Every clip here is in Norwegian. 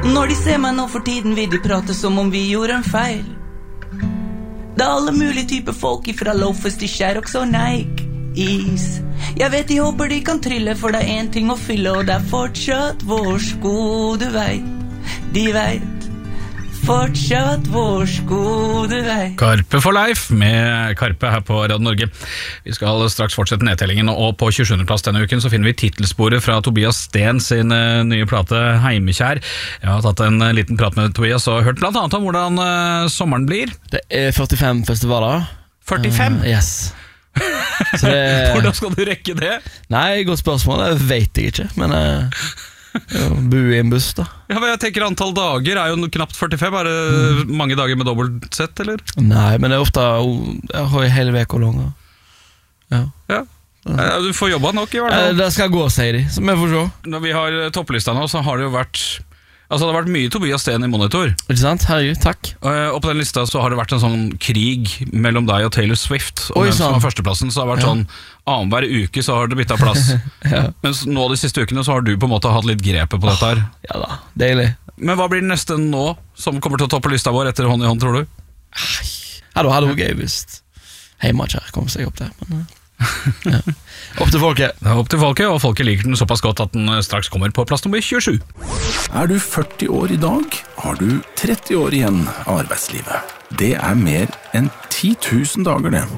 Når de ser meg nå for tiden vil de prate som om vi gjorde en feil. Det alle mulige typer folk ifra loafers til Sherrox og Nike is. Jeg vet de håper de kan trylle, for det en ting å fylle, og det fortsatt vår sko, du vet. De vet fortsatt vår sko, du vet. Karpe for life med Karpe her på Radio Norge. Vi skal straks fortsette nedtellingen, og på 27. plass denne uken så finner vi titelsporet fra Tobias Sten sin nye plate Heimekjær. Jeg har tatt en liten prat med Tobias og hørt blant annet om hvordan sommeren blir. Det 45 festivaler. 45? Yes. Så hvordan skal du rekke det? Nei, godt spørsmål, det vet jeg ikke. Men bo i en buss da. Ja, men jeg tenker antall dager jo knapt 45. Det mange dager med dobbelt sett, eller? Nei, men det ofte jeg har hele vek og langt. Ja. Du får jobba nok i hvert fall. Det skal gå, sier de, som jeg får se. Når vi har topplista nå, så har det jo vært det har vært mye Tobias Sten i Monitor. Ikke sant? Herregud, takk. Og på den lista så har det vært en sånn krig mellom deg og Taylor Swift. Og den som har førsteplassen, så har det vært sånn annenhver uke så har det byttet plass. Mens nå de siste ukene så har du på en måte hatt litt grepet på dette her. Ja da, deilig. Men hva blir det neste nå som kommer til å toppe lista vår etter Hånd i hånd, tror du? Ja, det hadde vært gøy hvis Heimekjær kom seg opp der, men opp til folket. Det opp til folket, og folket liker den såpass godt at den straks kommer på plass nummer 27. Du 40 år i dag, har du 30 år igjen av arbeidslivet. Det mer enn 10 000 dager det.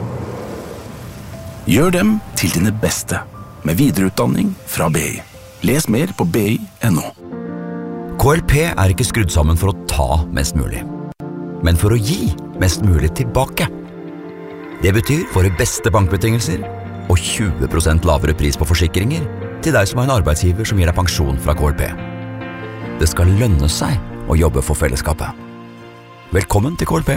Gjør dem til dine beste med videreutdanning fra BI. Les mer på bi.no. KLP ikke skrudd sammen for å ta mest mulig, men for å gi mest mulig tilbake. Det betyr våre beste bankbetingelser og 20% lavere pris på forsikringer til deg som har en arbeidsgiver som gir deg pensjon fra KLP. Det skal lønne seg å jobbe for fellesskapet. Velkommen til KLP.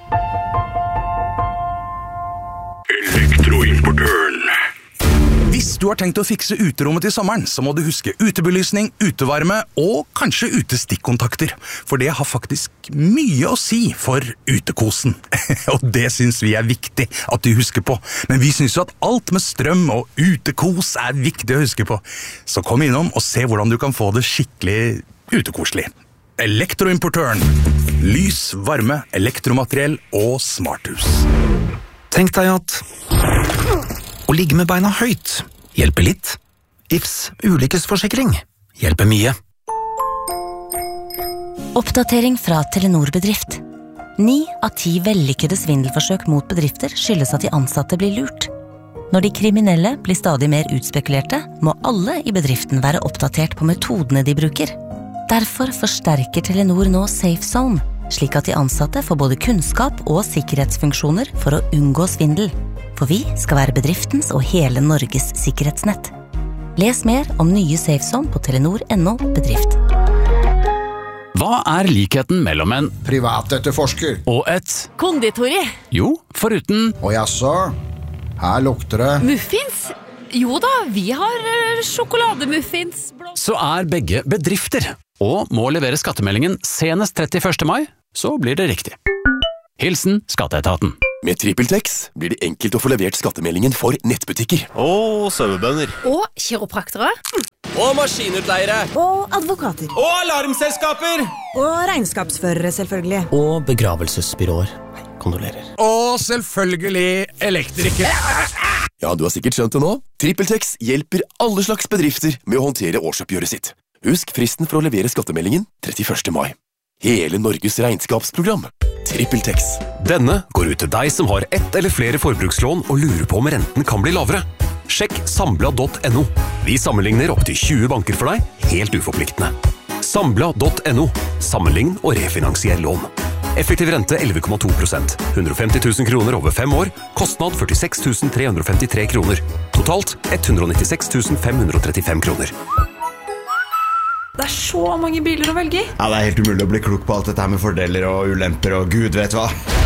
Elektroimportøren. Hvis du har tenkt å fikse uterommet til sommeren, så må du huske utebelysning, utevarme og kanskje utestikkontakter. For det har faktisk mye å si for utekosen. Og det synes vi viktig at du husker på. Men vi synes jo at alt med strøm og utekos viktig å huske på. Så kom innom og se hvordan du kan få det skikkelig utekoselig. Elektroimportøren. Lys, varme, elektromateriell og smarthus. Tenk deg at å ligge med beina høyt hjelper litt. Ifs ulykkesforsikring hjelper mye. Oppdatering fra Telenor Bedrift. 9 av 10 vellykkede svindelforsøk mot bedrifter skyldes at de ansatte blir lurt. Når de kriminelle blir stadig mer utspekulerte, må alle i bedriften være oppdatert på metodene de bruker. Derfor forsterker Telenor nå Safe Zone, slik at de ansatte får både kunnskap og sikkerhetsfunksjoner for å unngå svindel. For vi skal være bedriftens og hele Norges sikkerhetsnett. Les mer om nye Safe Zone på telenor.no bedrift. Hva likheten mellom en privatetterforsker og et konditori? Jo, foruten Og jaså, her lukter det muffins? Jo da, vi har sjokolademuffins. Så begge bedrifter og må levere skattemeldingen senest 31. mai, så blir det riktig. Hilsen Skatteetaten. Med TrippelTex blir det enkelt å få levert skattemeldingen for nettbutikker. Og sauebønder. Og kiropraktere. Og maskinutleiere. Og advokater. Og alarmselskaper. Og regnskapsførere, selvfølgelig. Og begravelsesbyråer. Kondolerer. Og selvfølgelig elektrikere. Ja, du har sikkert skjønt det nå. TrippelTex hjelper alle slags bedrifter med å håndtere årsoppgjøret sitt. Husk fristen for å levere skattemeldingen 31. mai. Hele Norges regnskapsprogram. TrippelTex. Denne går ut til deg som har ett eller flere forbrukslån og lurer på om renten kan bli lavere. Sjekk Sambla.no. Vi sammenligner opp til 20 banker for deg, helt uforpliktende. Sambla.no. Sammenlign og refinansier lån. Effektiv rente 11,2%. 150 000 kroner over 5 år. Kostnad 46 353 kroner. Totalt 196 535 kroner. Det så mange biler å velge i. Ja, det helt umulig å bli klok på alt dette her med fordeler og ulemper og gud vet hva.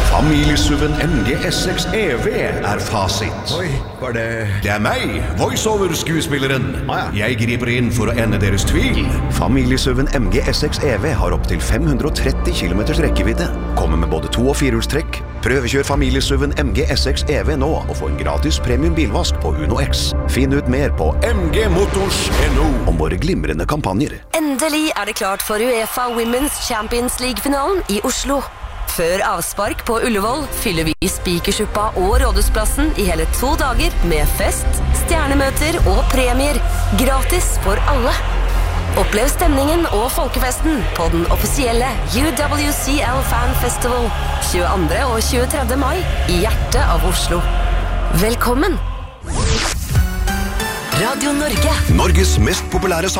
Familiesuven MG S6 EV er fasit. Oi, var det... Det er meg, voiceover-skuespilleren. Jeg griper inn for å ende deres tvil. Familiesuven MG S6 EV har opp til 530 km rekkevidde. Kommer med både 2- og 4-hjulstrekk. Prøvekjør familiesuven MG S6 EV nå og få en gratis premium bilvask på Uno X. Finn ut mer på mgmotors.no om våre glimrende kampanjer. Endelig er det klart for UEFA Women's Champions League-finalen i Oslo. Før avspark på Ullevål fyller vi Spikersuppa og Rådhusplassen i hele 2 dager med fest, stjernemøter og premier. Gratis for alle. Opplev stemningen og folkefesten på den offisielle UWCL Fan Festival 22. og 23. mai i hjertet av Oslo. Velkommen! Radio Norge. Norges mest populære